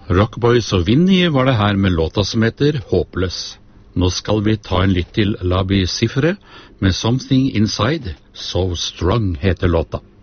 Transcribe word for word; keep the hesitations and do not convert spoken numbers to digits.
Rockboys og Vinnie var det her med låta som heter Håpløs. Nå skal vi ta en lytt til Labi Siffre med Something Inside, So Strong heter låta.